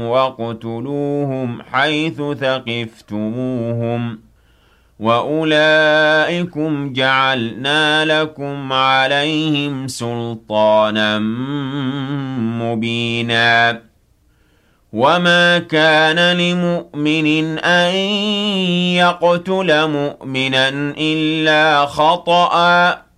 وَاقْتُلُوهُمْ حَيْثُ ثَقِفْتُمُوهُمْ ۚ وَأُولَٰئِكُمْ جَعَلْنَا لَكُمْ عَلَيْهِمْ سُلْطَانًا مُّبِينًا وَمَا كَانَ لِمُؤْمِنٍ أَن يَقْتُلَ مُؤْمِنًا إِلَّا خَطَأً